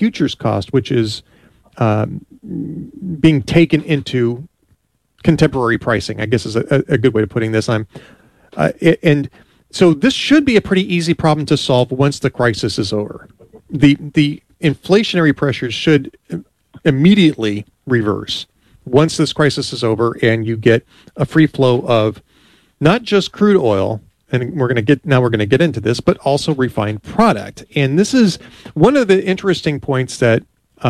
futures cost, which is being taken into contemporary pricing, I guess is a good way of putting this. And so this should be a pretty easy problem to solve once the crisis is over. The inflationary pressures should immediately reverse once this crisis is over, and you get a free flow of not just crude oil, and we're going to get into this, but also refined product. And this is one of the interesting points that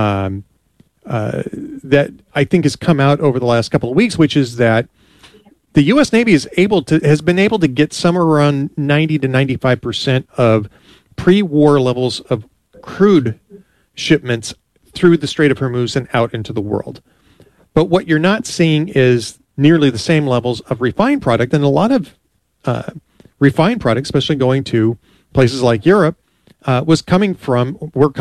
that I think has come out over the last couple of weeks, which is that the U.S. Navy has been able to get somewhere around 90 to 95% of pre-war levels of crude shipments through the Strait of Hormuz and out into the world. But what you're not seeing is nearly the same levels of refined product, and a lot of refined products, especially going to places like Europe, were coming from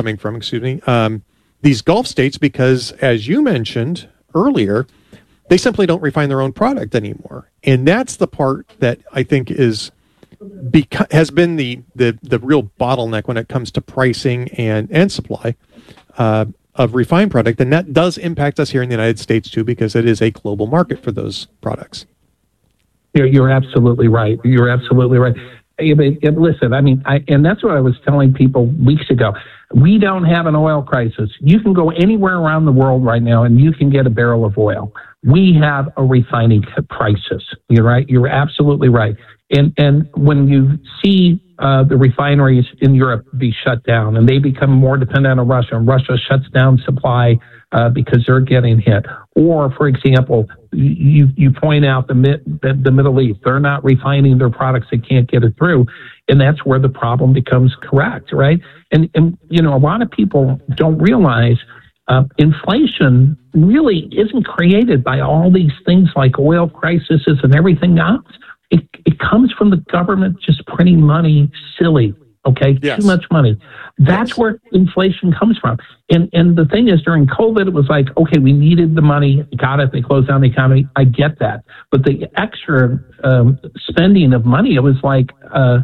these Gulf states because, as you mentioned earlier, they simply don't refine their own product anymore. And that's the part that I think has been the real bottleneck when it comes to pricing and supply of refined product. And that does impact us here in the United States, too, because it is a global market for those products. You're absolutely right. You're absolutely right. Listen, and that's what I was telling people weeks ago. We don't have an oil crisis. You can go anywhere around the world right now and you can get a barrel of oil. We have a refining crisis. You're right. You're absolutely right. And when you see the refineries in Europe be shut down and they become more dependent on Russia, and Russia shuts down supply because they're getting hit. Or, for example, you point out the Middle East, they're not refining their products, they can't get it through, and that's where the problem becomes correct, right? And a lot of people don't realize inflation really isn't created by all these things like oil crises and everything else. It comes from the government just printing money silly, okay? Yes. Too much money. That's where inflation comes from. And the thing is, during COVID, it was like, okay, we needed the money, got it, they closed down the economy. I get that. But the extra spending of money, it was like, a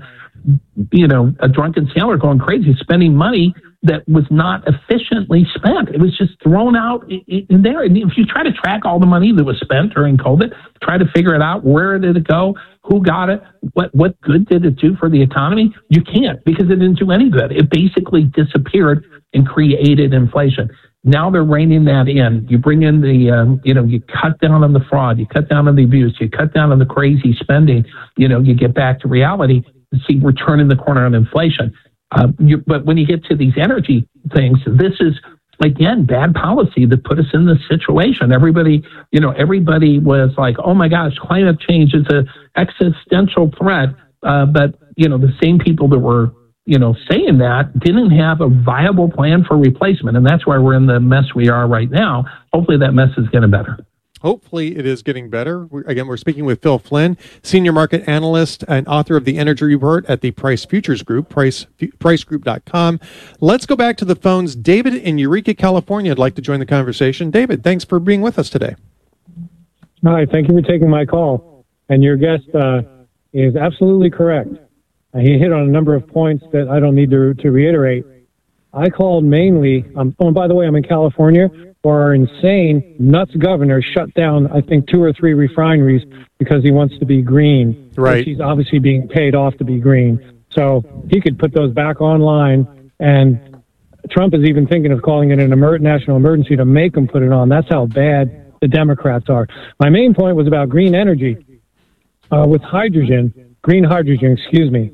drunken sailor going crazy, spending money that was not efficiently spent. It was just thrown out in there. And if you try to track all the money that was spent during COVID, try to figure it out, where did it go, who got it, what good did it do for the economy, you can't, because it didn't do any good. It basically disappeared and created inflation. Now they're reining that in. You bring in you cut down on the fraud, you cut down on the abuse, you cut down on the crazy spending, you get back to reality. See, we're turning the corner on inflation. But when you get to these energy things, this is, again, bad policy that put us in this situation. Everybody was like, oh my gosh, climate change is an existential threat. But, the same people that were, saying that didn't have a viable plan for replacement. And that's why we're in the mess we are right now. Hopefully that mess is getting better. Hopefully it is getting better. We're speaking with Phil Flynn, Senior Market Analyst and author of the Energy Report at the Price Futures Group, pricegroup.com. Let's go back to the phones. David in Eureka, California, would like to join the conversation. David, thanks for being with us today. Hi, thank you for taking my call. And your guest is absolutely correct. He hit on a number of points that I don't need to reiterate. I called mainly, and by the way, I'm in California, where our insane nuts governor shut down, I think, 2 or 3 refineries because he wants to be green. Right. He's obviously being paid off to be green. So he could put those back online, and Trump is even thinking of calling it an national emergency to make them put it on. That's how bad the Democrats are. My main point was about green energy with green hydrogen, excuse me.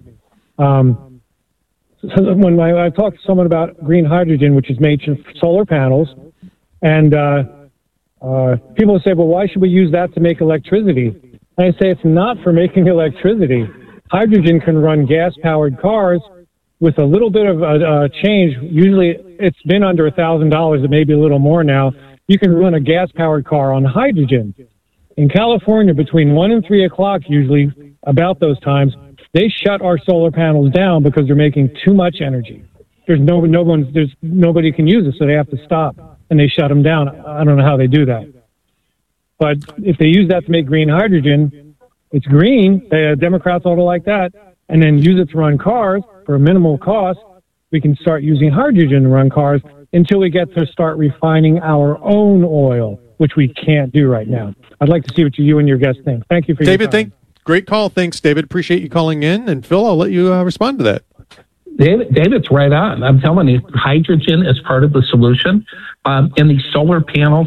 So when I talked to someone about green hydrogen, which is made from solar panels, and people say, well, why should we use that to make electricity? And I say it's not for making electricity. Hydrogen can run gas-powered cars with a little bit of change. Usually it's been under $1,000, it may be a little more now. You can run a gas-powered car on hydrogen. In California, between 1 and 3 o'clock, usually about those times, they shut our solar panels down because they're making too much energy. Nobody can use it, so they have to stop, and they shut them down. I don't know how they do that. But if they use that to make green hydrogen, it's green. The Democrats ought to like that, and then use it to run cars for a minimal cost. We can start using hydrogen to run cars. until we get to start refining our own oil, which we can't do right now. I'd like to see what you and your guests think. Thank you for your time. Great call. Thanks, David. Appreciate you calling in. And Phil, I'll let you respond to that. David's right on. I'm telling you, hydrogen is part of the solution. And these solar panels,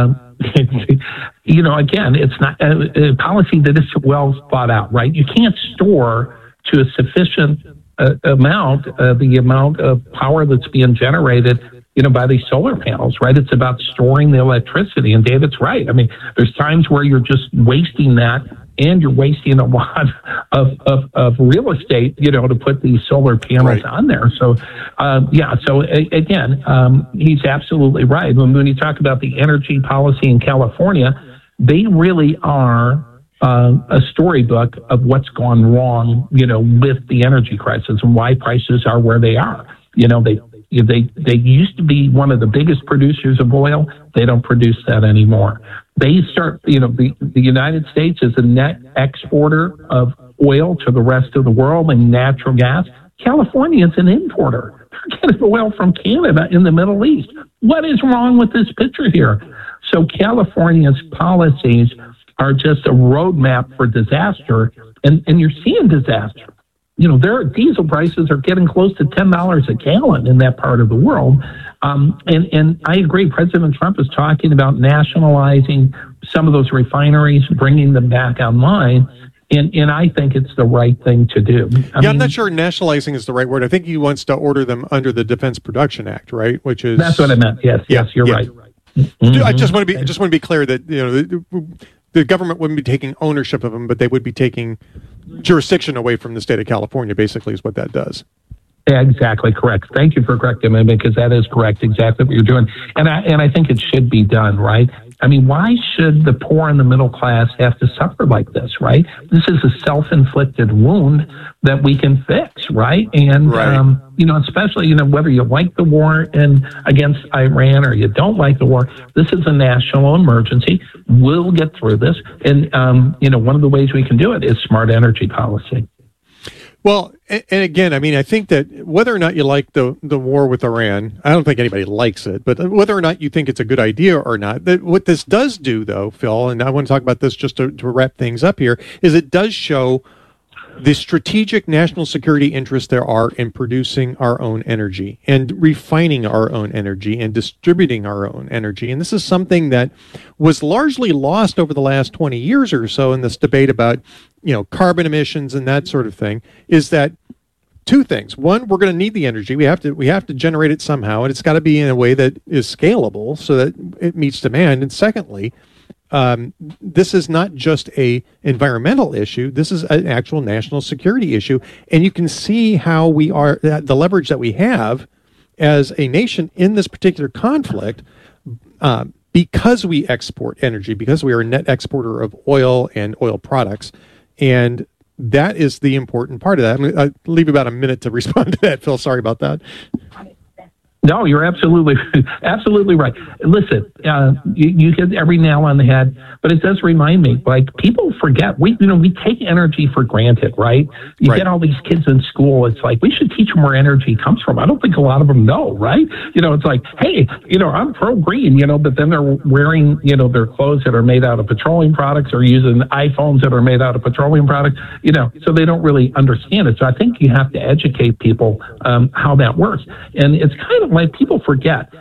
again, it's not a policy that is well thought out, right? You can't store to a sufficient amount the amount of power that's being generated, by these solar panels, right? It's about storing the electricity. And David's right. I mean, there's times where you're just wasting that, and you're wasting a lot of real estate, to put these solar panels on there. So, again, he's absolutely right. When you talk about the energy policy in California, they really are a storybook of what's gone wrong, with the energy crisis and why prices are where they are. They used to be one of the biggest producers of oil. They don't produce that anymore. They start, the United States is a net exporter of oil to the rest of the world and natural gas. California is an importer. They're getting oil from Canada in the Middle East. What is wrong with this picture here? So California's policies are just a roadmap for disaster, and you're seeing disaster. Their diesel prices are getting close to $10 a gallon in that part of the world. And I agree, President Trump is talking about nationalizing some of those refineries, bringing them back online. And I think it's the right thing to do. I'm not sure nationalizing is the right word. I think he wants to order them under the Defense Production Act, right? Which is... That's what I meant. Yes, you're right. Mm-hmm. I just want to be clear that, the government wouldn't be taking ownership of them, but they would be taking jurisdiction away from the state of California, basically, is what that does. Yeah, exactly correct. Thank you for correcting me, because that is correct, exactly what you're doing. And I think it should be done, right? I mean, why should the poor and the middle class have to suffer like this, right? This is a self-inflicted wound that we can fix, right? And, especially, whether you like the war against Iran or you don't like the war, this is a national emergency. We'll get through this. And, one of the ways we can do it is smart energy policy. Well, and again, I mean, I think that whether or not you like the war with Iran, I don't think anybody likes it, but whether or not you think it's a good idea or not, what this does do, though, Phil, and I want to talk about this just to wrap things up here, is it does show the strategic national security interests there are in producing our own energy and refining our own energy and distributing our own energy. And this is something that was largely lost over the last 20 years or so in this debate about, carbon emissions and that sort of thing, is that two things. One, we're going to need the energy. We have to generate it somehow, and it's got to be in a way that is scalable so that it meets demand. And secondly, this is not just a environmental issue. This is an actual national security issue. And you can see how we are, the leverage that we have as a nation in this particular conflict, because we export energy, because we are a net exporter of oil and oil products. And that is the important part of that. I'll leave about a minute to respond to that, Phil. Sorry about that. No, you're absolutely right. Listen, you hit every nail on the head, but it does remind me, like, people forget, we take energy for granted, right? You get all these kids in school, it's like, we should teach them where energy comes from. I don't think a lot of them know, right? It's like, hey, I'm pro-green, but then they're wearing, their clothes that are made out of petroleum products or using iPhones that are made out of petroleum products, so they don't really understand it. So I think you have to educate people how that works. And it's kind of like people forget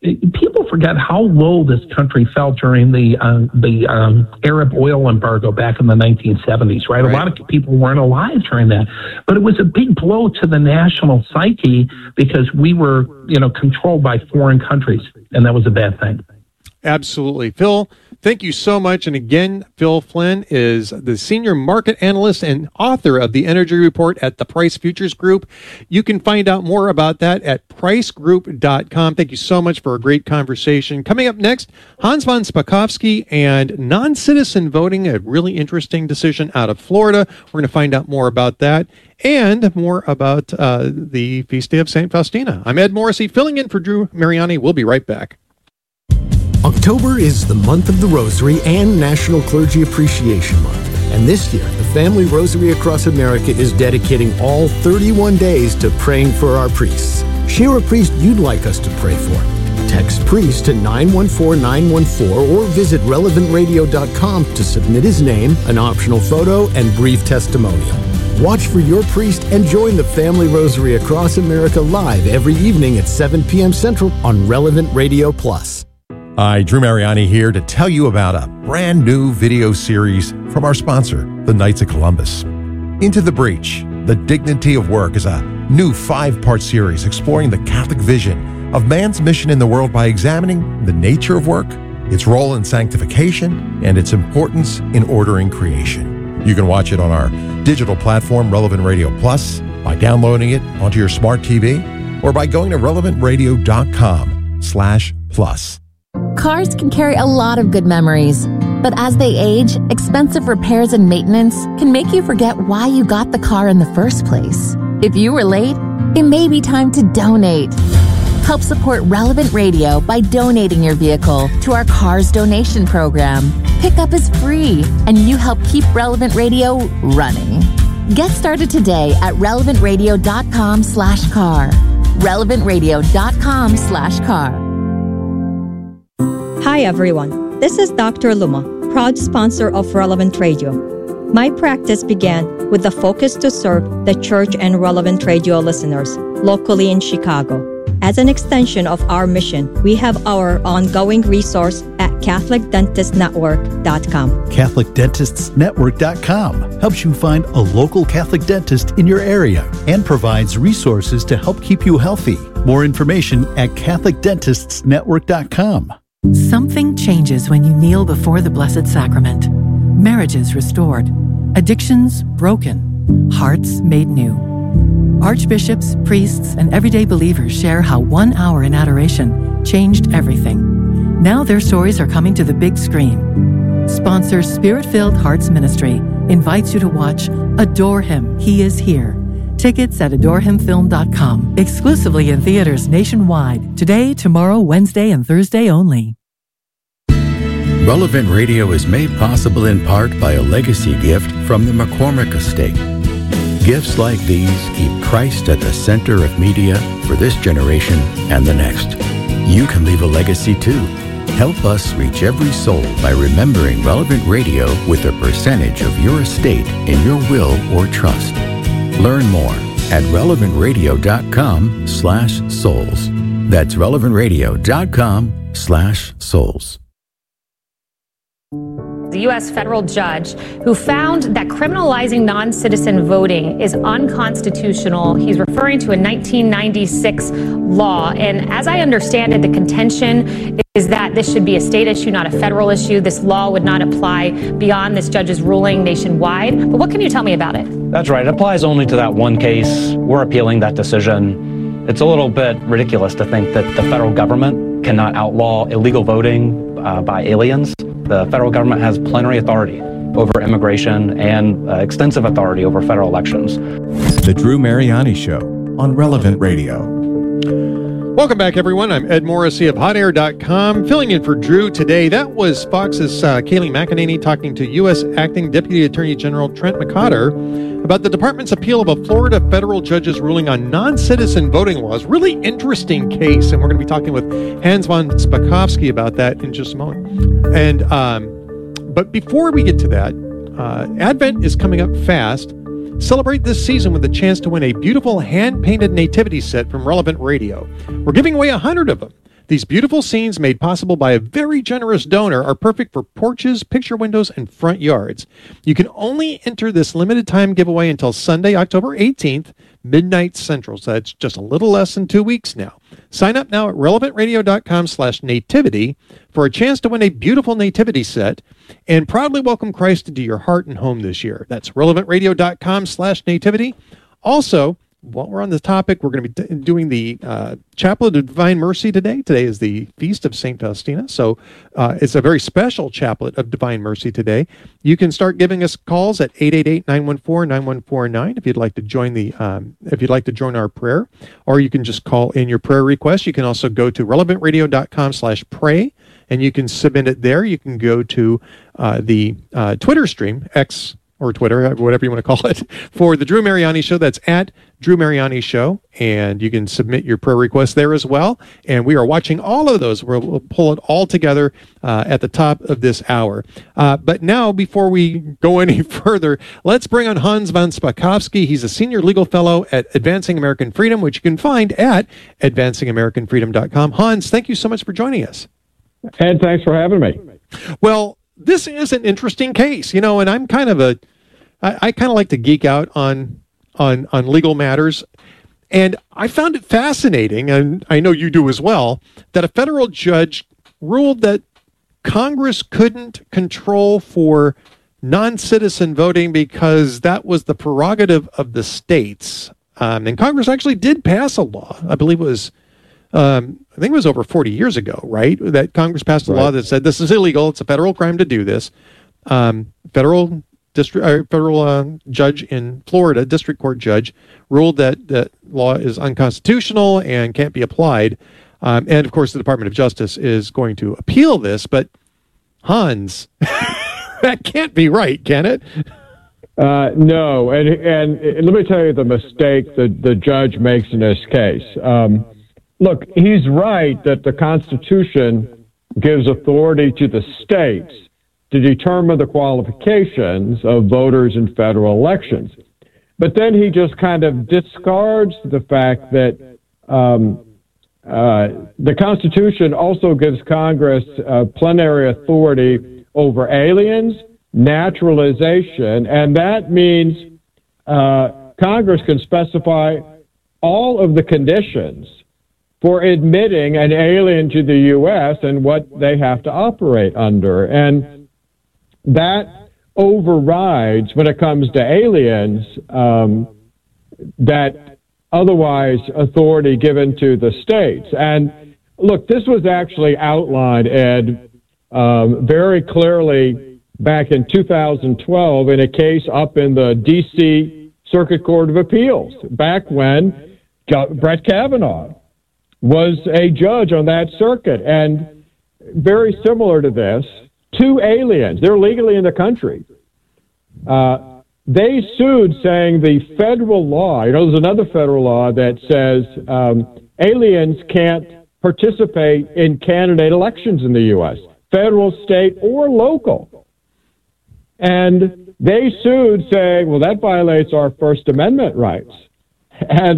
how low this country fell during the Arab oil embargo back in the 1970s, right? A lot of people weren't alive during that, but it was a big blow to the national psyche because we were, controlled by foreign countries, and that was a bad thing. Absolutely. Phil, thank you so much. And again, Phil Flynn is the senior market analyst and author of the Energy Report at the Price Futures Group. You can find out more about that at pricegroup.com. Thank you so much for a great conversation. Coming up next, Hans von Spakovsky and non-citizen voting, a really interesting decision out of Florida. We're going to find out more about that and more about the feast day of St. Faustina. I'm Ed Morrissey, filling in for Drew Mariani. We'll be right back. October is the month of the Rosary and National Clergy Appreciation Month. And this year, the Family Rosary across America is dedicating all 31 days to praying for our priests. Share a priest you'd like us to pray for. Text PRIEST to 914914 or visit relevantradio.com to submit his name, an optional photo, and brief testimonial. Watch for your priest and join the Family Rosary Across America live every evening at 7 p.m. Central on Relevant Radio Plus. Hi, Drew Mariani here to tell you about a brand new video series from our sponsor, the Knights of Columbus. Into the Breach, The Dignity of Work is a new 5-part series exploring the Catholic vision of man's mission in the world by examining the nature of work, its role in sanctification, and its importance in ordering creation. You can watch it on our digital platform, Relevant Radio Plus, by downloading it onto your smart TV, or by going to relevantradio.com/plus. Cars can carry a lot of good memories, but as they age, expensive repairs and maintenance can make you forget why you got the car in the first place. If you were late, it may be time to donate. Help support Relevant Radio by donating your vehicle to our Cars Donation Program. Pickup is free, and you help keep Relevant Radio running. Get started today at relevantradio.com/car. relevantradio.com/car. Hi everyone, this is Dr. Luma, proud sponsor of Relevant Radio. My practice began with the focus to serve the church and Relevant Radio listeners locally in Chicago. As an extension of our mission, we have our ongoing resource at CatholicDentistNetwork.com. CatholicDentistsNetwork.com helps you find a local Catholic dentist in your area and provides resources to help keep you healthy. More information at CatholicDentistsNetwork.com. Something changes when you kneel before the Blessed Sacrament. Marriages restored, addictions broken, hearts made new. Archbishops, priests, and everyday believers share how 1 hour in adoration changed everything. Now their stories are coming to the big screen. Sponsor Spirit-Filled Hearts Ministry invites you to watch Adore Him, He is Here. Tickets at adorehimfilm.com. Exclusively in theaters nationwide. Today, tomorrow, Wednesday, and Thursday only. Relevant Radio is made possible in part by a legacy gift from the McCormick Estate. Gifts like these keep Christ at the center of media for this generation and the next. You can leave a legacy too. Help us reach every soul by remembering Relevant Radio with a percentage of your estate in your will or trust. Learn more at relevantradio.com/souls. That's relevantradio.com/souls. The U.S. federal judge who found that criminalizing non-citizen voting is unconstitutional. He's referring to a 1996 law. And as I understand it, the contention is that this should be a state issue, not a federal issue. This law would not apply beyond this judge's ruling nationwide. But what can you tell me about it? That's right. It applies only to that one case. We're appealing that decision. It's a little bit ridiculous to think that the federal government cannot outlaw illegal voting by aliens. The federal government has plenary authority over immigration and extensive authority over federal elections. The Drew Mariani Show on Relevant Radio. Welcome back, everyone. I'm Ed Morrissey of HotAir.com, filling in for Drew today. That was Fox's Kayleigh McEnany talking to U.S. Acting Deputy Attorney General Trent McCotter about the department's appeal of a Florida federal judge's ruling on non-citizen voting laws. Really interesting case, and we're going to be talking with Hans von Spakovsky about that in just a moment. And but before we get to that, Advent is coming up fast. Celebrate this season with a chance to win a beautiful hand-painted nativity set from Relevant Radio. We're giving away 100 of them. These beautiful scenes, made possible by a very generous donor, are perfect for porches, picture windows, and front yards. You can only enter this limited time giveaway until Sunday, October 18th, midnight Central. So that's just a little less than 2 weeks now. Sign up now at relevantradio.com/nativity for a chance to win a beautiful nativity set and proudly welcome Christ into your heart and home this year. That's relevantradio.com/nativity. Also, while we're on the topic, we're going to be doing the Chaplet of Divine Mercy today. Today is the Feast of St. Faustina, so it's a very special Chaplet of Divine Mercy today. You can start giving us calls at 888-914-9149 if you'd like to join our prayer, or you can just call in your prayer request. You can also go to relevantradio.com/pray, and you can submit it there. You can go to the Twitter stream, X or Twitter, whatever you want to call it, for the Drew Mariani Show. That's at Drew Mariani Show, and you can submit your prayer requests there as well. And we are watching all of those. We'll pull it all together at the top of this hour. But now, before we go any further, let's bring on Hans von Spakovsky. He's a senior legal fellow at Advancing American Freedom, which you can find at advancingamericanfreedom.com. Hans, thank you so much for joining us. Ed, thanks for having me. Well, this is an interesting case, and I'm kind of I kind of like to geek out on legal matters. And I found it fascinating, and I know you do as well, that a federal judge ruled that Congress couldn't control for non-citizen voting because that was the prerogative of the states. And Congress actually did pass a law. I believe it was, I think it was over 40 years ago, right? That Congress passed a law that said this is illegal. It's a federal crime to do this. Federal judge in Florida, district court judge, ruled that that law is unconstitutional and can't be applied. And of course, the Department of Justice is going to appeal this. But Hans, that can't be right, can it? No, and let me tell you the mistake that the judge makes in this case. Look, he's right that the Constitution gives authority to the states to determine the qualifications of voters in federal elections. But then he just kind of discards the fact that the Constitution also gives Congress plenary authority over aliens, naturalization, and that means Congress can specify all of the conditions for admitting an alien to the U.S. and what they have to operate under. And that overrides, when it comes to aliens, that otherwise authority given to the states. And look, this was actually outlined, Ed, very clearly back in 2012 in a case up in the D.C. Circuit Court of Appeals, back when Brett Kavanaugh was a judge on that circuit. And very similar to this, two aliens, they're legally in the country. They sued saying the federal law, there's another federal law that says aliens can't participate in candidate elections in the U.S., federal, state, or local. And they sued saying, well, that violates our First Amendment rights. And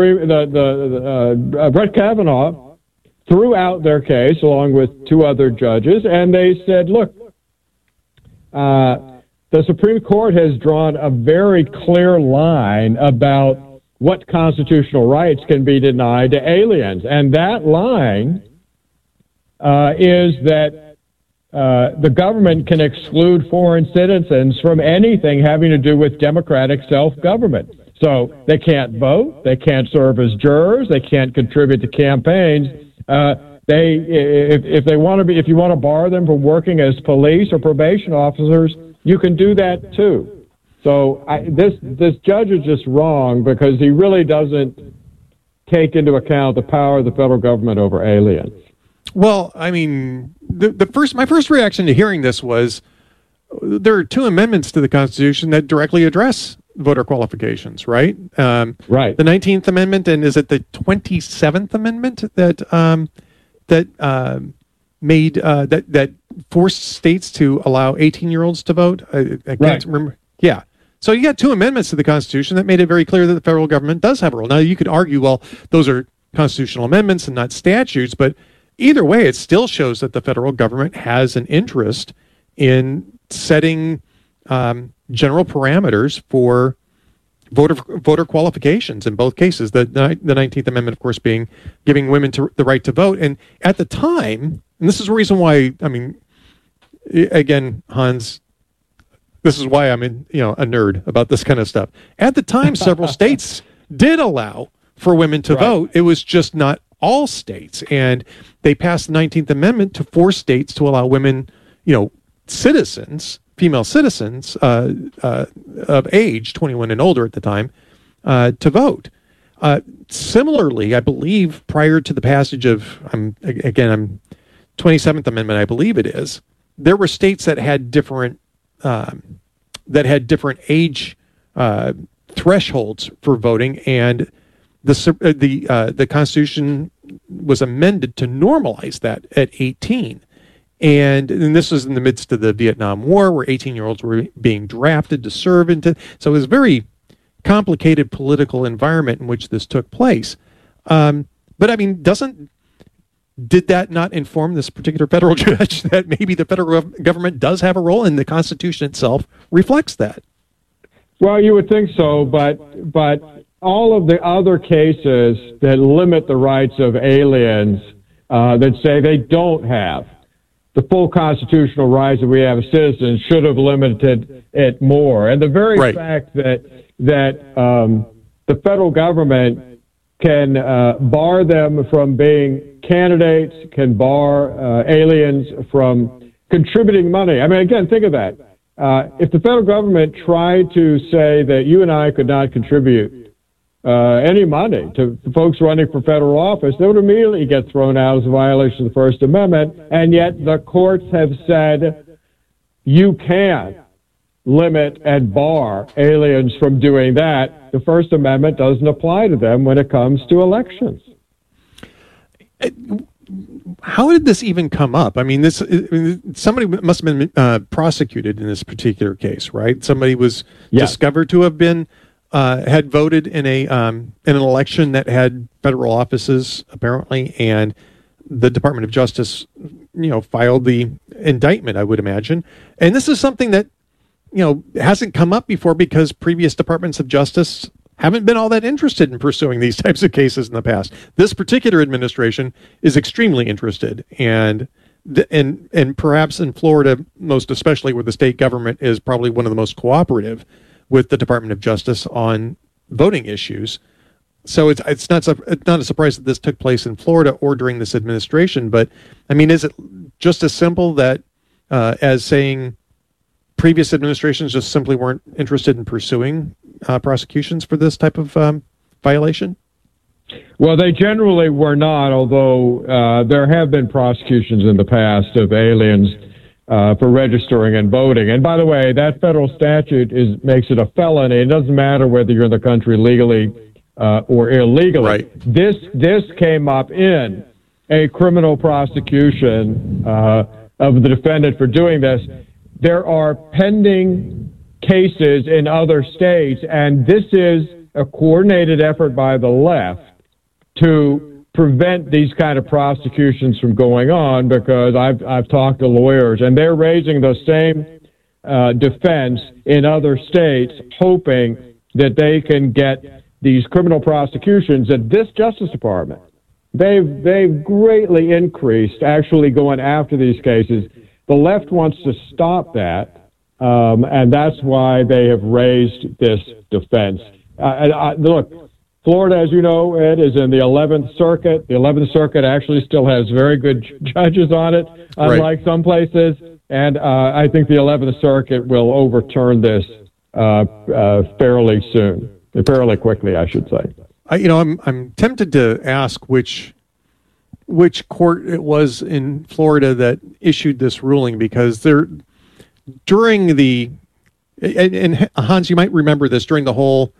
Brett Kavanaugh threw out their case along with two other judges, and they said, look, the Supreme Court has drawn a very clear line about what constitutional rights can be denied to aliens. And that line is that the government can exclude foreign citizens from anything having to do with democratic self-government. So they can't vote, they can't serve as jurors, they can't contribute to campaigns. If you want to bar them from working as police or probation officers, you can do that too. So this judge is just wrong because he really doesn't take into account the power of the federal government over aliens. Well, I mean, my first reaction to hearing this was there are two amendments to the Constitution that directly address voter qualifications, right? Right. The 19th Amendment, and is it the 27th Amendment that forced states to allow 18-year-olds to vote? I can't remember. Yeah. So you got two amendments to the Constitution that made it very clear that the federal government does have a role. Now, you could argue, well, those are constitutional amendments and not statutes, but either way, it still shows that the federal government has an interest in setting general parameters for voter qualifications in both cases. The 19th Amendment, of course, being giving women the right to vote. And at the time, and this is the reason why, I mean, again, Hans, this is why I'm a nerd about this kind of stuff. At the time, several states did allow for women to vote. It was just not all states. And they passed the 19th Amendment to force states to allow women, citizens, female citizens of age, 21 and older at the time, to vote. Similarly, I believe prior to the passage of, 27th Amendment, I believe it is, there were states that had different age thresholds for voting, and the Constitution was amended to normalize that at 18. And this was in the midst of the Vietnam War, where 18-year-olds were being drafted to serve so it was a very complicated political environment in which this took place. But I mean, did that not inform this particular federal judge that maybe the federal government does have a role, and the Constitution itself reflects that? Well, you would think so, but all of the other cases that limit the rights of aliens, that say they don't have the full constitutional rights that we have as citizens, should have limited it more. And the very fact that the federal government can bar them from being candidates, can bar aliens from contributing money. I mean, again, think of that. If the federal government tried to say that you and I could not contribute any money to folks running for federal office, they would immediately get thrown out as a violation of the First Amendment, and yet the courts have said you can limit and bar aliens from doing that. The First Amendment doesn't apply to them when it comes to elections. How did this even come up? I mean, somebody must have been prosecuted in this particular case, right? Somebody was discovered to have been had voted in an election that had federal offices, apparently, and the Department of Justice, filed the indictment, I would imagine. And this is something that, hasn't come up before because previous departments of justice haven't been all that interested in pursuing these types of cases in the past. This particular administration is extremely interested, and perhaps in Florida, most especially, where the state government is probably one of the most cooperative with the Department of Justice on voting issues. So it's not a surprise that this took place in Florida or during this administration. But I mean, is it just as simple that as saying previous administrations just simply weren't interested in pursuing prosecutions for this type of violation? Well, they generally were not, although there have been prosecutions in the past of aliens for registering and voting. And by the way, that federal statute makes it a felony. It doesn't matter whether you're in the country legally or illegally. Right. This came up in a criminal prosecution of the defendant for doing this. There are pending cases in other states, and this is a coordinated effort by the left to prevent these kind of prosecutions from going on, because I've talked to lawyers, and they're raising the same defense in other states, hoping that they can get these criminal prosecutions at this Justice Department. They've greatly increased actually going after these cases. The left wants to stop that, and that's why they have raised this defense. Look, Florida, as you know, Ed, is in the 11th Circuit. The 11th Circuit actually still has very good judges on it, unlike some places. And I think the 11th Circuit will overturn this fairly soon, fairly quickly, I should say. I'm tempted to ask which court it was in Florida that issued this ruling, because during the, and Hans, you might remember this, during the whole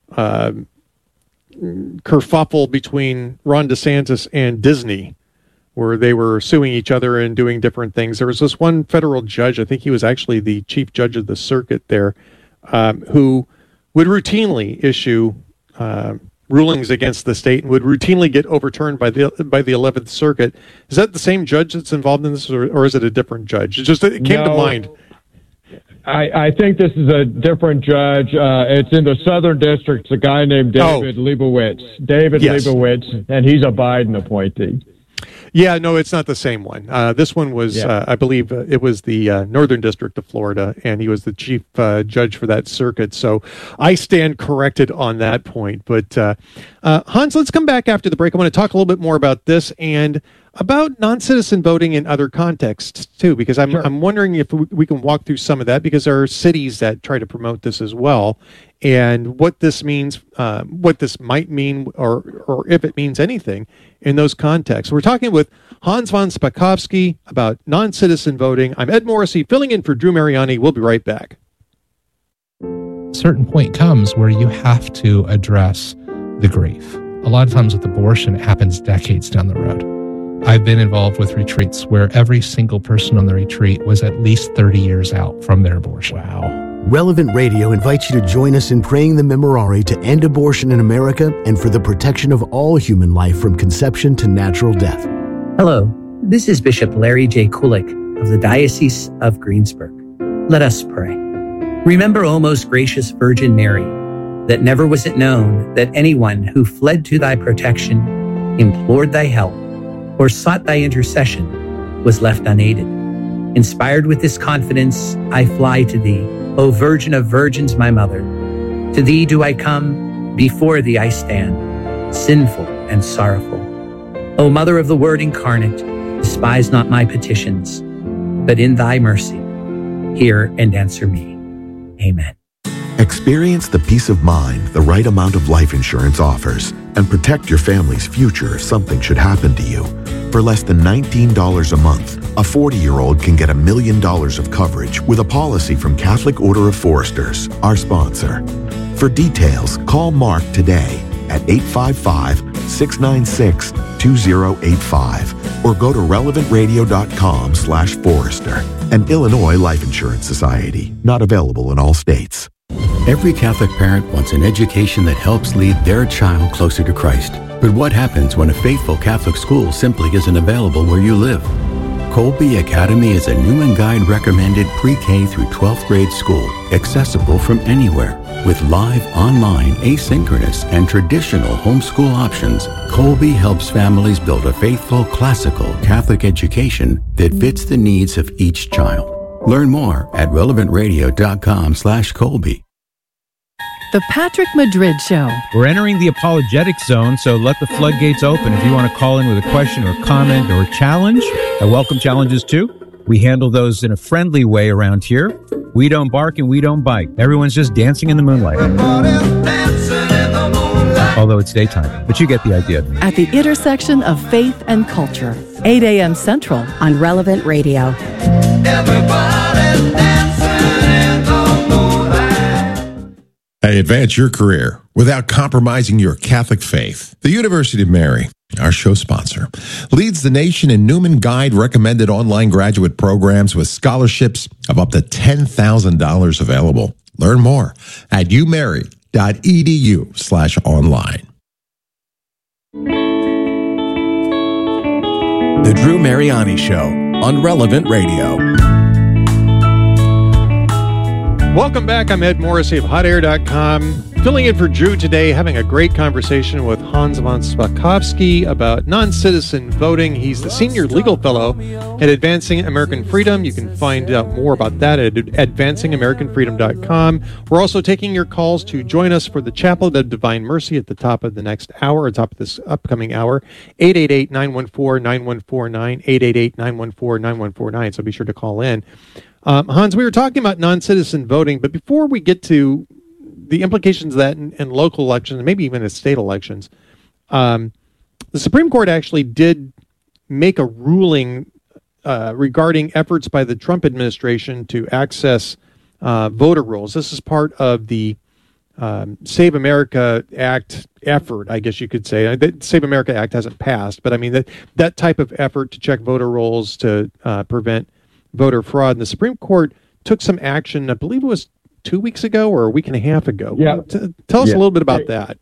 kerfuffle between Ron DeSantis and Disney, where they were suing each other and doing different things. There was this one federal judge, I think he was actually the chief judge of the circuit there, who would routinely issue rulings against the state and would routinely get overturned by the 11th Circuit. Is that the same judge that's involved in this, or is it a different judge? It came to mind. I think this is a different judge. It's in the Southern District. It's a guy named David Leibowitz. Leibowitz, and he's a Biden appointee. Yeah, no, it's not the same one. This one was, I believe, it was the Northern District of Florida, and he was the chief judge for that circuit. So I stand corrected on that point. But Hans, let's come back after the break. I want to talk a little bit more about this and about non-citizen voting in other contexts too, because I'm wondering if we can walk through some of that, because there are cities that try to promote this as well, and what this means, what this might mean, or if it means anything in those contexts. We're talking with Hans von Spakovsky about non-citizen voting. I'm Ed Morrissey, filling in for Drew Mariani. We'll be right back. certain point comes where you have to address the grief. A lot of times with abortion, it happens decades down the road. I've been involved with retreats where every single person on the retreat was at least 30 years out from their abortion. Wow. Relevant Radio invites you to join us in praying the Memorare to end abortion in America and for the protection of all human life from conception to natural death. Hello, this is Bishop Larry J. Kulik of the Diocese of Greensburg. Let us pray. Remember, O most gracious Virgin Mary, that never was it known that anyone who fled to thy protection, implored thy help, or sought thy intercession was left unaided. Inspired with this confidence, I fly to thee, O Virgin of Virgins, my Mother. To thee do I come, before thee I stand, sinful and sorrowful. O Mother of the Word incarnate, despise not my petitions, but in thy mercy, hear and answer me. Amen. Experience the peace of mind the right amount of life insurance offers and protect your family's future if something should happen to you. For less than $19 a month, a 40-year-old can get $1 million of coverage with a policy from Catholic Order of Foresters, our sponsor. For details, call Mark today at 855-696-2085 or go to relevantradio.com/Forester. An Illinois Life Insurance Society, not available in all states. Every Catholic parent wants an education that helps lead their child closer to Christ. But what happens when a faithful Catholic school simply isn't available where you live? Colby Academy is a Newman Guide recommended pre-K through 12th grade school, accessible from anywhere. With live, online, asynchronous, and traditional homeschool options, Colby helps families build a faithful, classical Catholic education that fits the needs of each child. Learn more at relevantradio.com/Colby. The Patrick Madrid Show. We're entering the apologetic zone, so let the floodgates open. If you want to call in with a question or comment or a challenge, I welcome challenges too. We handle those in a friendly way around here. We don't bark and we don't bite. Everyone's just dancing in the moonlight. Although it's daytime, but you get the idea. At the intersection of faith and culture, 8 a.m. Central on Relevant Radio. Hey, advance your career without compromising your Catholic faith. The University of Mary, our show sponsor, leads the nation in Newman Guide recommended online graduate programs with scholarships of up to $10,000 available. Learn more at umary.edu/online. The Drew Mariani Show on Relevant Radio. Welcome back. I'm Ed Morrissey of HotAir.com. Filling in for Drew today, having a great conversation with Hans von Spakovsky about non-citizen voting. He's the senior legal fellow at Advancing American Freedom. You can find out more about that at advancingamericanfreedom.com. We're also taking your calls to join us for the Chaplet of Divine Mercy at the top of the next hour, or top of this upcoming hour, 888-914-9149, 888-914-9149. So be sure to call in. Hans, we were talking about non-citizen voting, but before we get to the implications of that in local elections, maybe even in state elections, the Supreme Court actually did make a ruling regarding efforts by the Trump administration to access voter rolls. This is part of the Save America Act effort, I guess you could say. The Save America Act hasn't passed, but I mean that type of effort to check voter rolls to prevent voter fraud. And the Supreme Court took some action, I believe it was 2 weeks ago or a week and a half ago. Yeah. Tell us a little bit about that.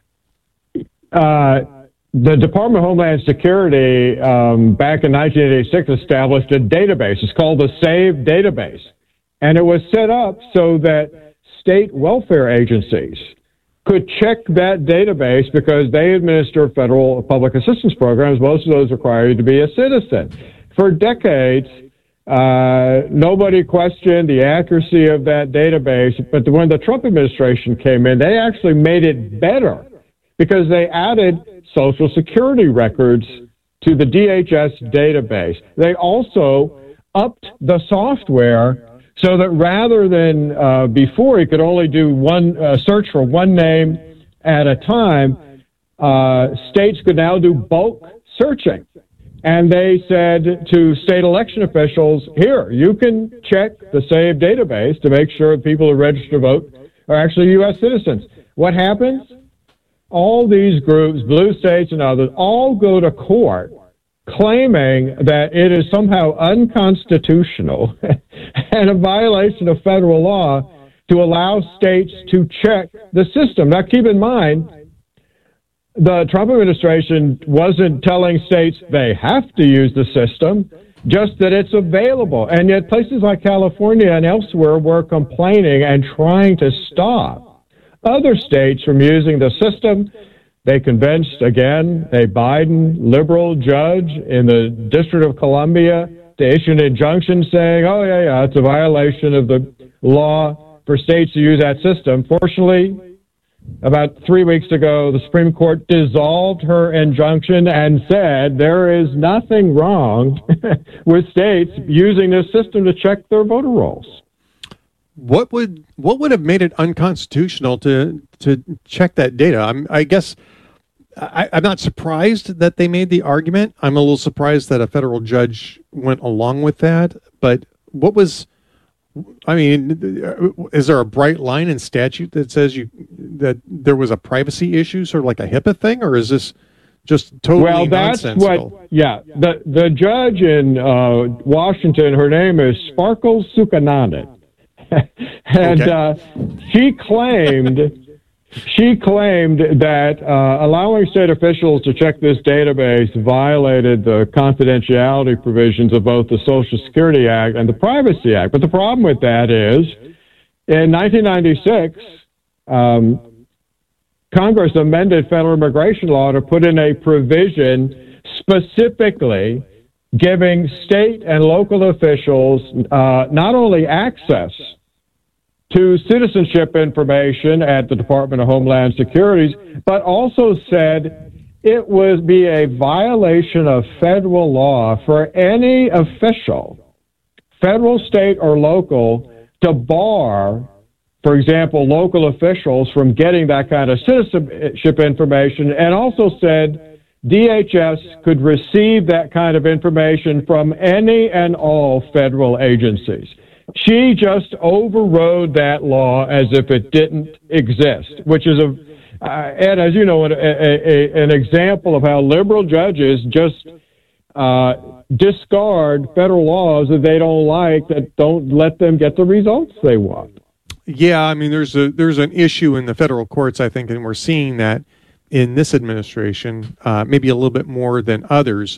The Department of Homeland Security back in 1986 established a database. It's called the SAVE database. And it was set up so that state welfare agencies could check that database because they administer federal public assistance programs. Most of those require you to be a citizen. For decades, nobody questioned the accuracy of that database, but when the Trump administration came in, they actually made it better because they added Social Security records to the DHS database. They also upped the software so that rather than before you could only do one search for one name at a time, states could now do bulk searching. And they said to state election officials, here, you can check the SAVE database to make sure people who register to vote are actually U.S. citizens. What happens? All these groups, blue states and others, all go to court claiming that it is somehow unconstitutional and a violation of federal law to allow states to check the system. Now, keep in mind, the Trump administration wasn't telling states they have to use the system, just that it's available. And yet places like California and elsewhere were complaining and trying to stop other states from using the system. They convinced, again, a Biden liberal judge in the District of Columbia to issue an injunction saying, oh, yeah, it's a violation of the law for states to use that system. Fortunately, about 3 weeks ago, the Supreme Court dissolved her injunction and said there is nothing wrong with states using this system to check their voter rolls. What would have made it unconstitutional to check that data? I guess I'm not surprised that they made the argument. I'm a little surprised that a federal judge went along with that. But is there a bright line in statute that says that there was a privacy issue, sort of like a HIPAA thing, or is this just totally nonsensical? The judge in Washington, her name is Sparkle Sukhanandan. And she claimed that allowing state officials to check this database violated the confidentiality provisions of both the Social Security Act and the Privacy Act. But the problem with that is, in 1996, Congress amended federal immigration law to put in a provision specifically giving state and local officials not only access to citizenship information at the Department of Homeland Security, but also said it would be a violation of federal law for any official, federal, state, or local, to bar, for example, local officials from getting that kind of citizenship information, and also said DHS could receive that kind of information from any and all federal agencies. She just overrode that law as if it didn't exist, which is Ed, as you know, an example of how liberal judges just discard federal laws that they don't like, that don't let them get the results they want. Yeah, I mean, there's an issue in the federal courts, I think, and we're seeing that in this administration, maybe a little bit more than others,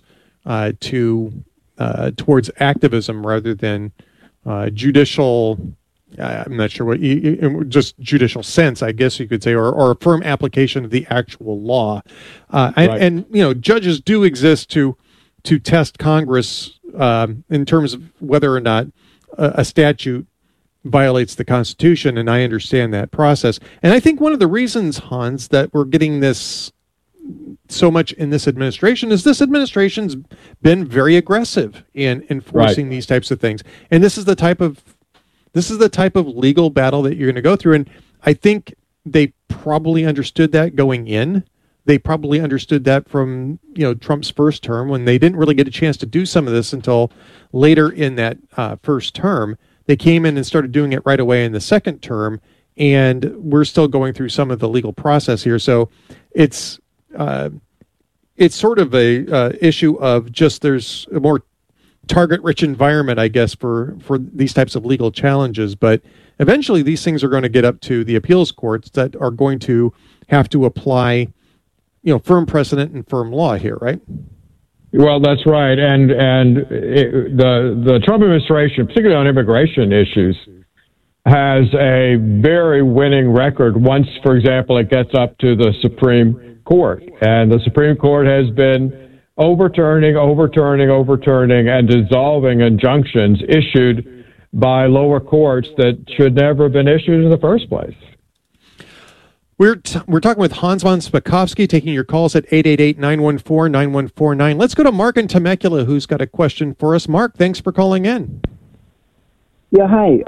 towards activism rather than judicial. I'm not sure what, just judicial sense, I guess you could say, or a firm application of the actual law. Right. And judges do exist to test Congress in terms of whether or not a statute violates the Constitution, and I understand that process. And I think one of the reasons, Hans, that we're getting this so much in this administration is this administration's been very aggressive in enforcing these types of things. And this is the type of legal battle that you're going to go through. And I think they probably understood that going in. They probably understood that from Trump's first term, when they didn't really get a chance to do some of this until later in that first term. They came in and started doing it right away in the second term, and we're still going through some of the legal process here. So it's sort of a issue of just there's a more target-rich environment, I guess, for these types of legal challenges. But eventually these things are going to get up to the appeals courts that are going to have to apply, firm precedent and firm law here, right? Well, that's right. And the Trump administration, particularly on immigration issues, has a very winning record once, for example, it gets up to the Supreme Court. And the Supreme Court has been overturning, and dissolving injunctions issued by lower courts that should never have been issued in the first place. We're talking with Hans von Spakovsky, taking your calls at 888-914-9149. Let's go to Mark in Temecula, who's got a question for us. Mark, thanks for calling in. Yeah, hi.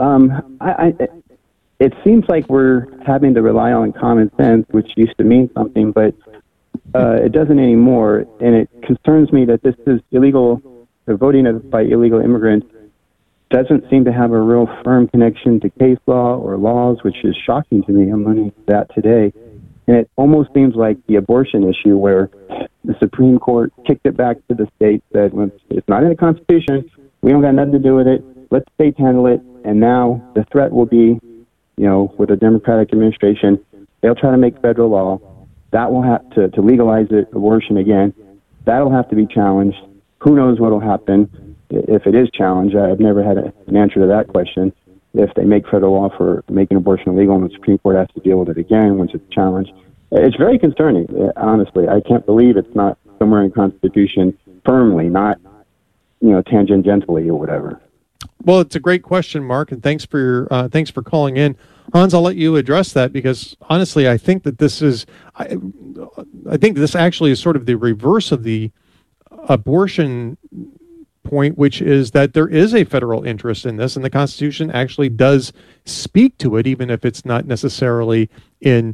It seems like we're having to rely on common sense, which used to mean something, but it doesn't anymore. And it concerns me that this is illegal, the voting by illegal immigrants doesn't seem to have a real firm connection to case law or laws, which is shocking to me. I'm learning that today. And it almost seems like the abortion issue where the Supreme Court kicked it back to the states, said, well, it's not in the Constitution, we don't got nothing to do with it, let the states handle it, and now the threat will be, with a Democratic administration, they'll try to make federal law. That will have to legalize abortion again. That'll have to be challenged. Who knows what will happen if it is challenged? I've never had an answer to that question. If they make federal law for making abortion illegal and the Supreme Court has to deal with it again once it's challenged. It's very concerning, honestly. I can't believe it's not somewhere in the Constitution firmly, not, tangentially or whatever. Well, it's a great question, Mark, and thanks for calling in. Hans, I'll let you address that because honestly, I think that this is, I think this actually is sort of the reverse of the abortion point, which is that there is a federal interest in this, and the Constitution actually does speak to it, even if it's not necessarily in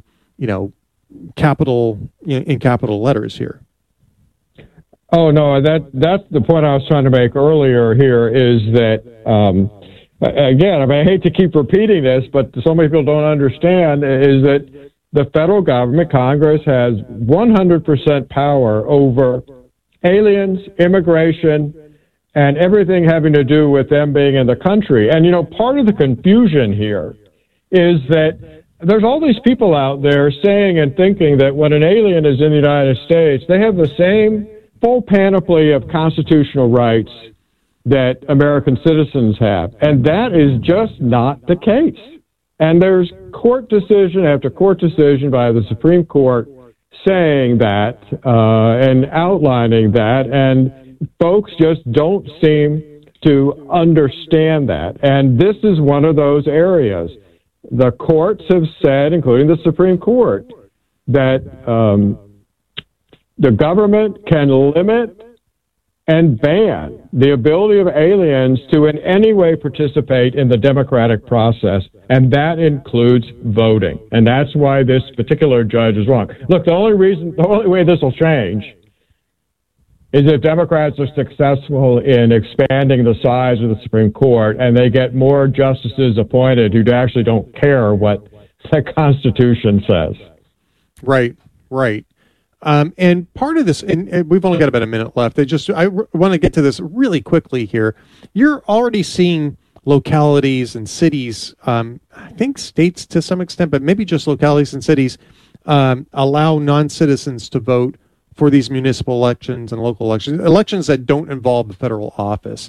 capital letters here. Oh no, that's the point I was trying to make earlier. Here is that again, I hate to keep repeating this, but so many people don't understand is that the federal government, Congress, has 100% power over aliens, immigration, and everything having to do with them being in the country. And, part of the confusion here is that there's all these people out there saying and thinking that when an alien is in the United States, they have the same full panoply of constitutional rights that American citizens have. And that is just not the case. And there's court decision after court decision by the Supreme Court saying that and outlining that, and folks just don't seem to understand that. And this is one of those areas. The courts have said, including the Supreme Court, that the government can limit and ban the ability of aliens to in any way participate in the democratic process, and that includes voting. And that's why this particular judge is wrong. Look, the only way this will change is if Democrats are successful in expanding the size of the Supreme Court and they get more justices appointed who actually don't care what the Constitution says. Right. And part of this, and we've only got about a minute left. I want to get to this really quickly here. You're already seeing localities and cities, I think states to some extent, but maybe just localities and cities, allow non-citizens to vote for these municipal elections and local elections that don't involve the federal office.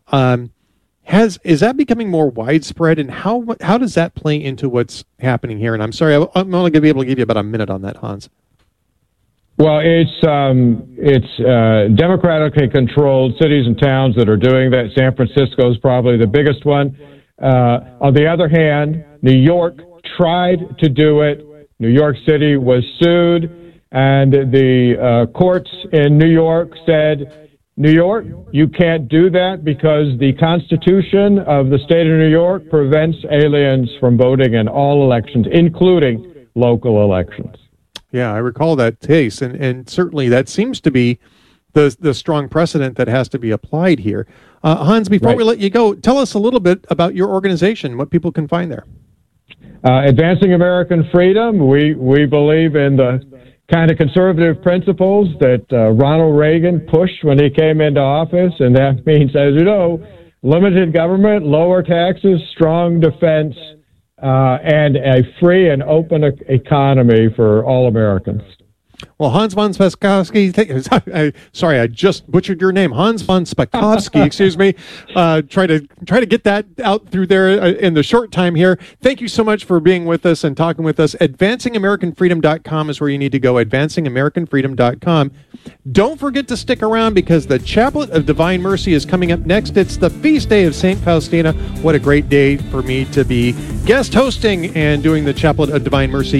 Is that becoming more widespread, and how does that play into what's happening here? And I'm sorry, I'm only going to be able to give you about a minute on that, Hans. Well, it's democratically controlled cities and towns that are doing that. San Francisco is probably the biggest one. On the other hand, New York tried to do it. New York City was sued, and the courts in New York said, New York, you can't do that because the Constitution of the state of New York prevents aliens from voting in all elections, including local elections. Yeah, I recall that case, and certainly that seems to be the strong precedent that has to be applied here. Hans, before we let you go, tell us a little bit about your organization, what people can find there. Advancing American Freedom, we believe in the kind of conservative principles that Ronald Reagan pushed when he came into office, and that means, as you know, limited government, lower taxes, strong defense, and a free and open economy for all Americans. Well, Hans von Spakovsky, sorry, I just butchered your name. Hans von Spakovsky, excuse me. Try to get that out through there in the short time here. Thank you so much for being with us and talking with us. AdvancingAmericanFreedom.com is where you need to go, AdvancingAmericanFreedom.com. Don't forget to stick around because the Chaplet of Divine Mercy is coming up next. It's the feast day of St. Faustina. What a great day for me to be guest hosting and doing the Chaplet of Divine Mercy.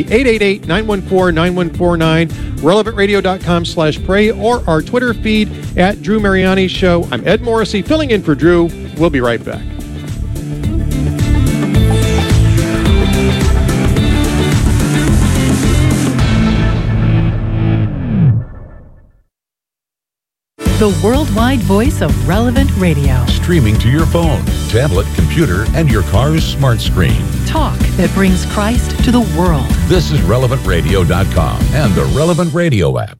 888-914-9149. RelevantRadio.com/pray or our Twitter feed at Drew Mariani Show. I'm Ed Morrissey filling in for Drew. We'll be right back. the worldwide voice of Relevant Radio. Streaming to your phone, tablet, computer, and your car's smart screen. Talk that brings Christ to the world. This is RelevantRadio.com and the Relevant Radio app.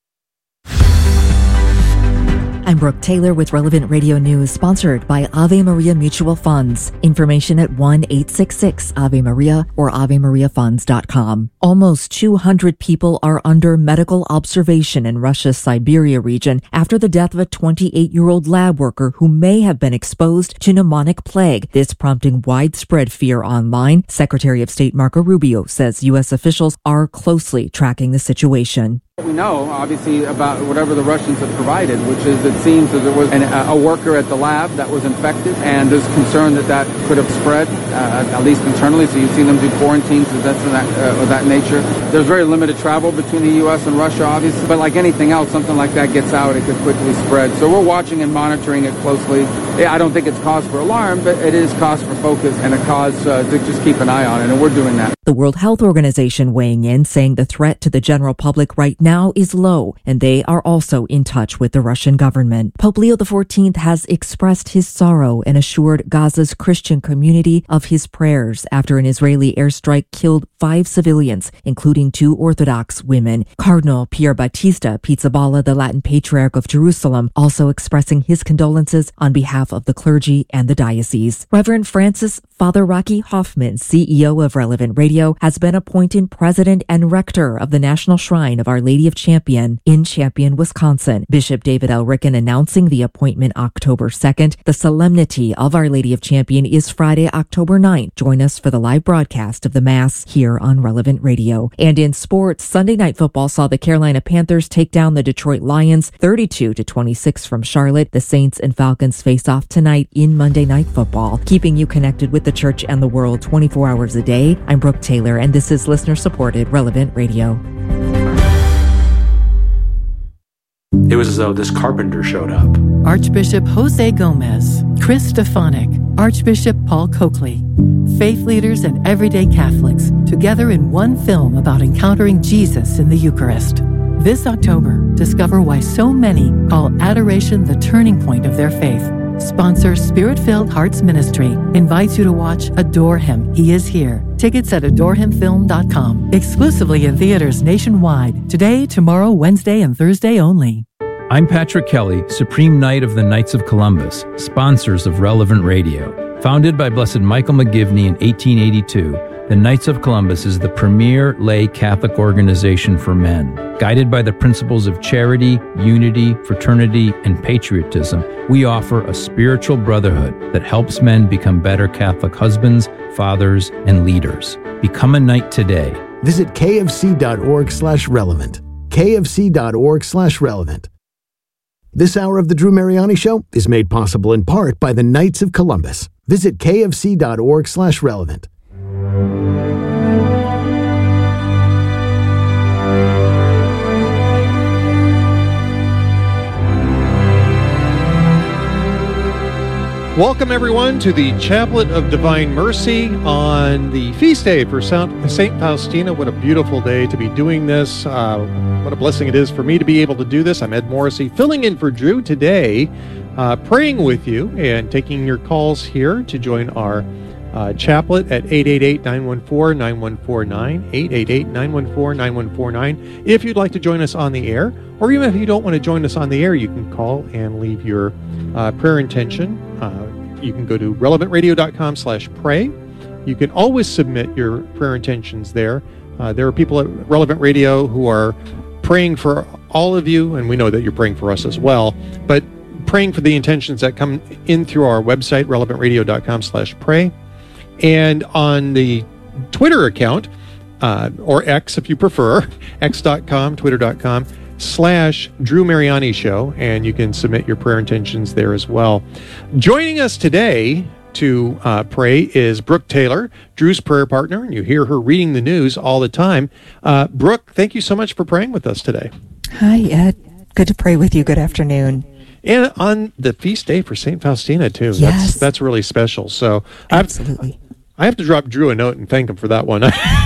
I'm Brooke Taylor with Relevant Radio News, sponsored by Ave Maria Mutual Funds. Information at 1-866-AVE-MARIA or AveMariaFunds.com. Almost 200 people are under medical observation in Russia's Siberia region after the death of a 28-year-old lab worker who may have been exposed to pneumonic plague. This prompting widespread fear online. Secretary of State Marco Rubio says U.S. officials are closely tracking the situation. We know, obviously, about whatever the Russians have provided, which is it seems that there was a worker at the lab that was infected, and there's concern that could have spread, at least internally. So you've seen them do quarantines of that nature. There's very limited travel between the U.S. and Russia, obviously, but like anything else, something like that gets out, it could quickly spread. So we're watching and monitoring it closely. I don't think it's cause for alarm, but it is cause for focus and a cause to just keep an eye on it, and we're doing that. The World Health Organization weighing in, saying the threat to the general public right now is low, and they are also in touch with the Russian government. Pope Leo XIV has expressed his sorrow and assured Gaza's Christian community of his prayers after an Israeli airstrike killed 5 civilians, including 2 Orthodox women. Cardinal Pier Battista Pizzaballa, the Latin Patriarch of Jerusalem, also expressing his condolences on behalf of the clergy and the diocese. Reverend Francis Father Rocky Hoffman, CEO of Relevant Radio, has been appointed president and rector of the National Shrine of Our Lady of Champion in Champion, Wisconsin. Bishop David L. Ricken announcing the appointment October 2nd. The solemnity of Our Lady of Champion is Friday, October 9th. Join us for the live broadcast of the Mass here on Relevant Radio. And in sports, Sunday Night Football saw the Carolina Panthers take down the Detroit Lions 32-26 from Charlotte. The Saints and Falcons face off tonight in Monday Night Football. Keeping you connected with the church and the world 24 hours a day, I'm Brooke Taylor, and this is listener-supported Relevant Radio. It was as though this carpenter showed up. Archbishop Jose Gomez, Chris Stefanik, Archbishop Paul Coakley, faith leaders and everyday Catholics together in one film about encountering Jesus in the Eucharist. This October, discover why so many call adoration the turning point of their faith. Sponsor Spirit-Filled Hearts Ministry invites you to watch Adore Him, He Is Here. Tickets at adorehimfilm.com. Exclusively in theaters nationwide. Today, tomorrow, Wednesday, and Thursday only. I'm Patrick Kelly, Supreme Knight of the Knights of Columbus, sponsors of Relevant Radio. Founded by Blessed Michael McGivney in 1882, the Knights of Columbus is the premier lay Catholic organization for men. Guided by the principles of charity, unity, fraternity, and patriotism, we offer a spiritual brotherhood that helps men become better Catholic husbands, fathers, and leaders. Become a knight today. Visit kfc.org/relevant. kfc.org/relevant. This hour of the Drew Mariani Show is made possible in part by the Knights of Columbus. Visit kfc.org/relevant. Welcome, everyone, to the Chaplet of Divine Mercy on the feast day for St. Faustina. What a beautiful day to be doing this. What a blessing it is for me to be able to do this. I'm Ed Morrissey, filling in for Drew today, praying with you and taking your calls here to join our chaplet at 888-914-9149, 888-914-9149. If you'd like to join us on the air, or even if you don't want to join us on the air, you can call and leave your prayer intention. You can go to relevantradio.com/pray. You can always submit your prayer intentions there. There are people at Relevant Radio who are praying for all of you, and we know that you're praying for us as well, but praying for the intentions that come in through our website, relevantradio.com/pray. And on the Twitter account, or X if you prefer, x.com, twitter.com/Drew Mariani Show, and you can submit your prayer intentions there as well. Joining us today to pray is Brooke Taylor, Drew's prayer partner, and you hear her reading the news all the time. Brooke, thank you so much for praying with us today. Hi, Ed. Good to pray with you. Good afternoon. And on the feast day for St. Faustina, too. Yes. That's really special. So absolutely. I have to drop Drew a note and thank him for that one.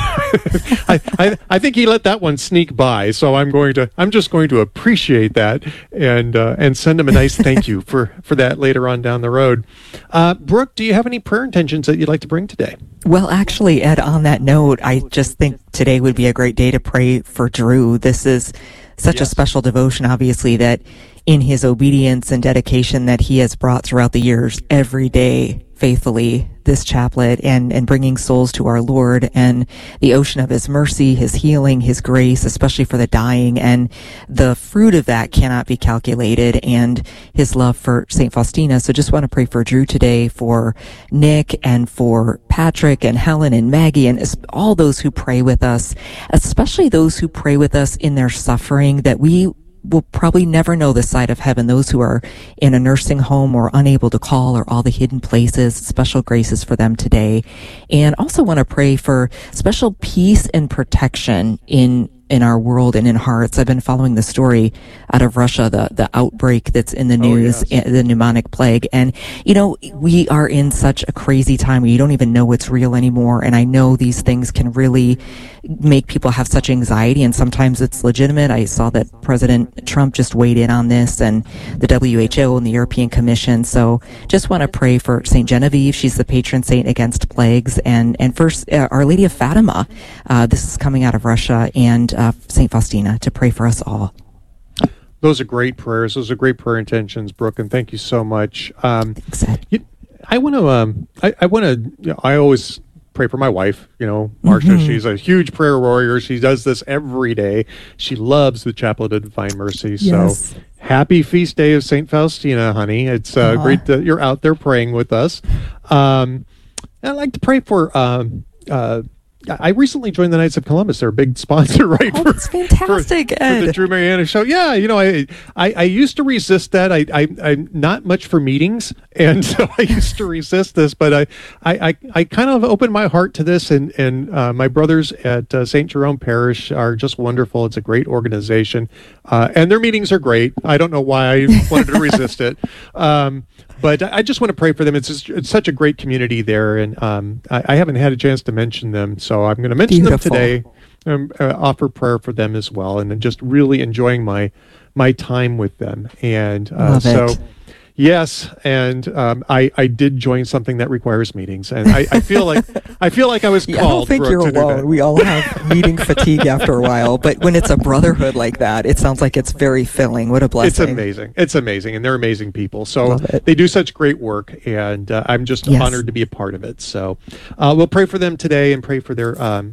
I think he let that one sneak by, so I'm just going to appreciate that and send him a nice thank you for that later on down the road. Brooke, do you have any prayer intentions that you'd like to bring today? Well, actually, Ed, on that note, I just think today would be a great day to pray for Drew. This is such a special devotion, obviously, that in his obedience and dedication that he has brought throughout the years, every day, faithfully, this chaplet and bringing souls to our Lord and the ocean of his mercy, his healing, his grace, especially for the dying. And the fruit of that cannot be calculated, and his love for St. Faustina. So just want to pray for Drew today, for Nick and for Patrick and Helen and Maggie and all those who pray with us, especially those who pray with us in their suffering, that we will probably never know the side of heaven, those who are in a nursing home or unable to call, or all the hidden places, special graces for them today. And also want to pray for special peace and protection in our world and in hearts. I've been following the story out of Russia, the outbreak that's in the news, the pneumonic plague. And, we are in such a crazy time where you don't even know what's real anymore. And I know these things can really make people have such anxiety, and sometimes it's legitimate. I saw that President Trump just weighed in on this, and the WHO and the European Commission. So just want to pray for St. Genevieve. She's the patron saint against plagues. And first, Our Lady of Fatima. This is coming out of Russia, and St. Faustina, to pray for us all. Those are great prayers. Those are great prayer intentions, Brooke, and thank you so much. Thanks, Ed. I always pray for my wife, Marcia. She's a huge prayer warrior. She does this every day. She loves the Chaplet of Divine Mercy. Yes. So happy feast day of St. Faustina, honey. It's great that you're out there praying with us. I'd like to pray for I recently joined the Knights of Columbus. They're a big sponsor, right? That's fantastic, Ed. For the Drew Mariana Show. Yeah, I used to resist that. I'm not much for meetings, and so I used to resist this. But I kind of opened my heart to this, and my brothers at St. Jerome Parish are just wonderful. It's a great organization, and their meetings are great. I don't know why I wanted to resist it. But I just want to pray for them. It's such a great community there, and I haven't had a chance to mention them, so I'm going to mention them today. Offer prayer for them as well, and just really enjoying my time with them. And yes, and I did join something that requires meetings, and I feel like I was called. I don't think you're alone. We all have meeting fatigue after a while, but when it's a brotherhood like that, it sounds like it's very filling. What a blessing! It's amazing, and they're amazing people. So they do such great work, and I'm just honored to be a part of it. So we'll pray for them today, and pray for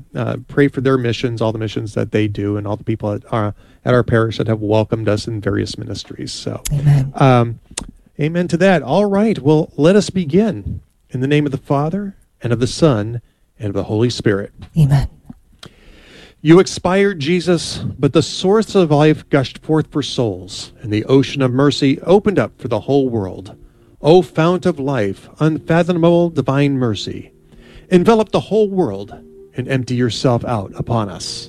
their missions, all the missions that they do, and all the people at our parish that have welcomed us in various ministries. So amen. Amen to that. All right. Well, let us begin. In the name of the Father, and of the Son, and of the Holy Spirit. Amen. You expired, Jesus, but the source of life gushed forth for souls, and the ocean of mercy opened up for the whole world. O fount of life, unfathomable divine mercy, envelop the whole world and empty yourself out upon us.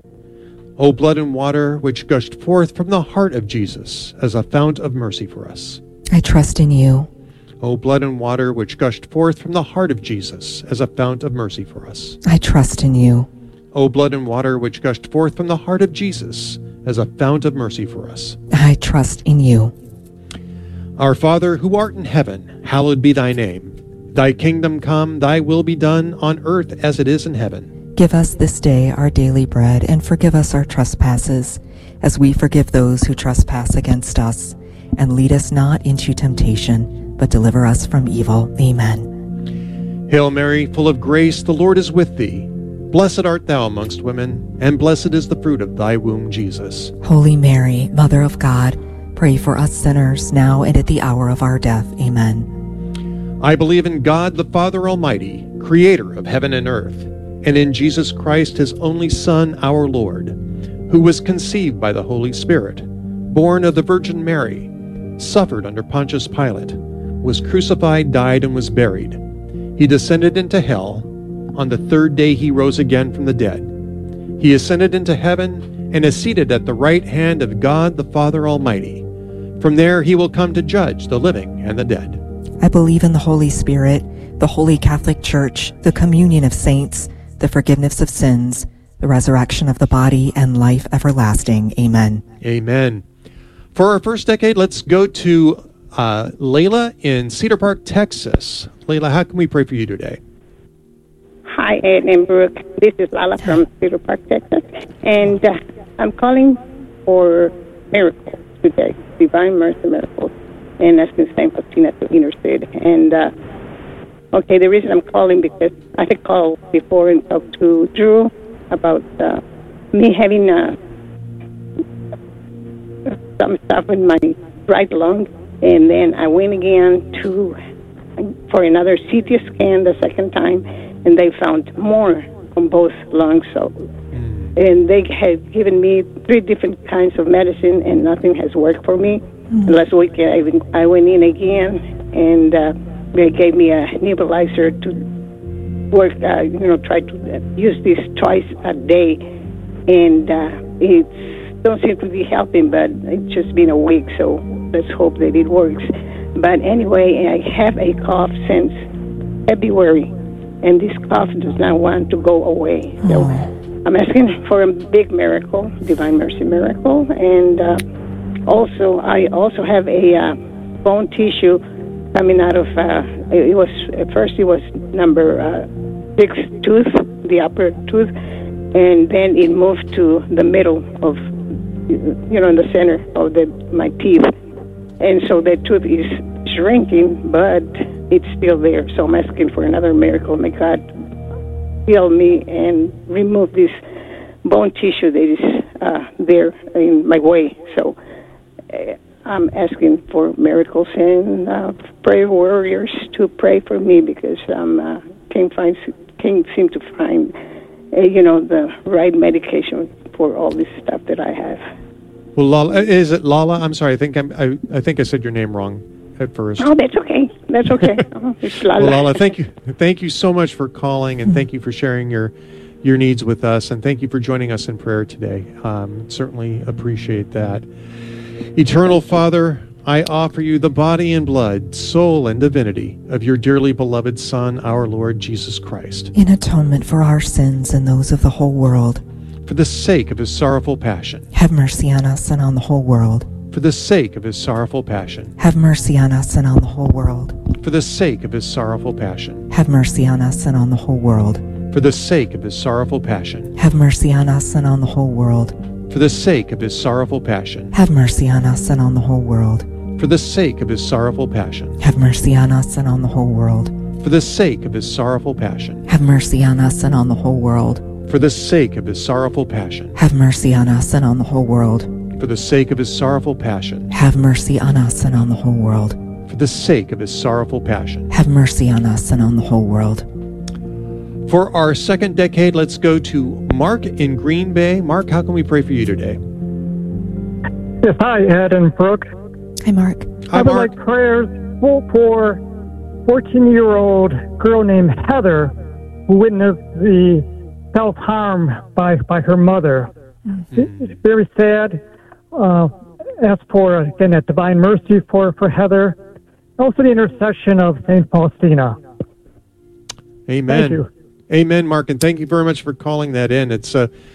O blood and water which gushed forth from the heart of Jesus as a fount of mercy for us. I trust in you. O blood and water which gushed forth from the heart of Jesus as a fount of mercy for us. I trust in you. O blood and water which gushed forth from the heart of Jesus as a fount of mercy for us. I trust in you. Our Father, who art in heaven, hallowed be thy name. Thy kingdom come, thy will be done on earth as it is in heaven. Give us this day our daily bread, and forgive us our trespasses, as we forgive those who trespass against us. And lead us not into temptation, but deliver us from evil. Amen. Hail Mary, full of grace, the Lord is with thee. Blessed art thou amongst women, and blessed is the fruit of thy womb, Jesus. Holy Mary, Mother of God, pray for us sinners, now and at the hour of our death. Amen. I believe in God, the Father Almighty, creator of heaven and earth, and in Jesus Christ, his only Son, our Lord, who was conceived by the Holy Spirit, born of the Virgin Mary, suffered under Pontius Pilate, was crucified, died, and was buried. He descended into hell. On the third day he rose again from the dead. He ascended into heaven and is seated at the right hand of God the Father Almighty. From there he will come to judge the living and the dead. I believe in the Holy Spirit, the Holy Catholic Church, the communion of saints, the forgiveness of sins, the resurrection of the body, and life everlasting. Amen. Amen. For our first decade, let's go to Layla in Cedar Park, Texas. Layla, how can we pray for you today? Hi, Ed and Brooke. This is Lala from Cedar Park, Texas. And I'm calling for miracles today, divine mercy miracles, and asking St. Faustina to intercede. And, okay, the reason I'm calling because I had called before and talked to Drew about me having some stuff in my right lung, and then I went again for another CT scan the second time, and they found more on both lungs. So, and they had given me 3 different kinds of medicine, and nothing has worked for me. Last week I went in again, and they gave me a nebulizer to work. Try to use this twice a day, and it don't seem to be helping. But it's just been a week, so let's hope that it works. But anyway, I have a cough since February, and this cough does not want to go away. So I'm asking for a big miracle, divine mercy miracle, and also I have a bone tissue coming out of. It was number 6 tooth, the upper tooth, and then it moved to the middle of, in the center of my teeth. And so that tooth is shrinking, but it's still there. So I'm asking for another miracle. May God heal me and remove this bone tissue that is there in my way. So I'm asking for miracles and prayer warriors to pray for me because can't seem to find the right medication for all this stuff that I have. Well, Lala, is it Lala? I'm sorry. I think I said your name wrong at first. Oh, that's okay. That's okay. It's Lala. Well, Lala, thank you so much for calling, and thank you for sharing your needs with us, and thank you for joining us in prayer today. Certainly appreciate that. Eternal Father, I offer you the body and blood, soul and divinity of your dearly beloved Son, our Lord Jesus Christ, in atonement for our sins and those of the whole world. For the sake of his sorrowful passion, have mercy on us and on the whole world. For the sake of his sorrowful passion, have mercy on us and on the whole world. For the sake of his sorrowful passion, have mercy on us and on the whole world. For the sake of his sorrowful passion, have mercy on us and on the whole world. For the sake of his sorrowful passion, have mercy on us and on the whole world. For the sake of his sorrowful passion, have mercy on us and on the whole world. For the sake of his sorrowful passion, have mercy on us and on the whole world. For the sake of his sorrowful passion, have mercy on us and on the whole world. For the sake of his sorrowful passion, have mercy on us and on the whole world. For the sake of his sorrowful passion, have mercy on us and on the whole world. For our second decade, let's go to Mark in Green Bay. Mark, how can we pray for you today? Yes, hi, Ed and Brooke. Hi, Mark. I would like prayers for 14-year-old girl named Heather who witnessed the self-harm by her mother. It's very sad. Ask for, again, that divine mercy for Heather. Also the intercession of St. Faustina. Amen. Thank you. Amen, Mark, and thank you very much for calling that in. It's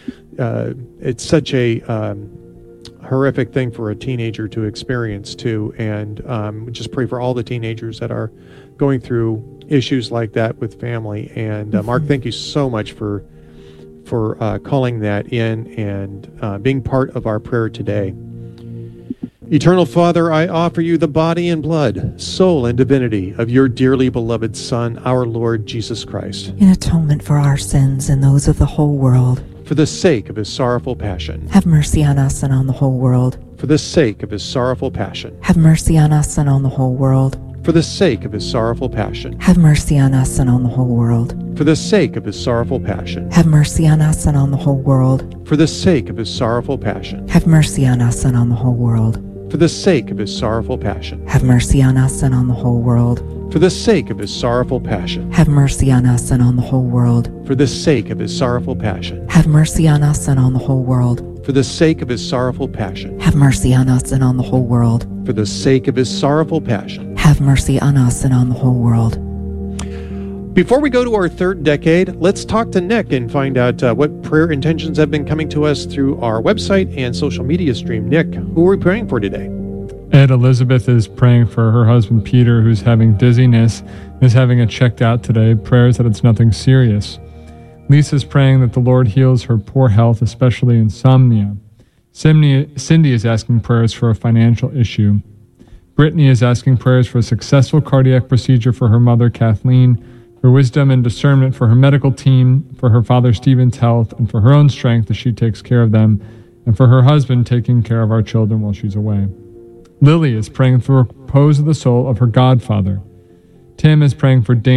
such a horrific thing for a teenager to experience, too, and just pray for all the teenagers that are going through issues like that with family. And Mark, thank you so much for calling that in and being part of our prayer today. Eternal Father, I offer you the body and blood, soul and divinity of your dearly beloved Son, our Lord Jesus Christ, in atonement for our sins and those of the whole world. For the sake of his sorrowful passion, have mercy on us and on the whole world. For the sake of his sorrowful passion, have mercy on us and on the whole world. For the sake of his sorrowful passion, have mercy on us and on the whole world. For the sake of his sorrowful passion, have mercy on us and on the whole world. For the sake of his sorrowful passion, have mercy on us and on the whole world. For the sake of his sorrowful passion, have mercy on us and on the whole world. For the sake of his sorrowful passion, have mercy on us and on the whole world. For the sake of his sorrowful passion, have mercy on us and on the whole world. For the sake of his sorrowful passion, have mercy on us and on the whole world. For the sake of his sorrowful passion, have mercy on us and on the whole world. Before we go to our third decade, let's talk to Nick and find out what prayer intentions have been coming to us through our website and social media stream. Nick, who are we praying for today? Ed, Elizabeth is praying for her husband Peter, who's having dizziness, is having it checked out today. Prayers that it's nothing serious. Lisa's praying that the Lord heals her poor health, especially insomnia. Cindy is asking prayers for a financial issue. Brittany is asking prayers for a successful cardiac procedure for her mother, Kathleen, for wisdom and discernment for her medical team, for her father Stephen's health, and for her own strength as she takes care of them, and for her husband taking care of our children while she's away. Lily is praying for repose of the soul of her godfather. Tim is praying for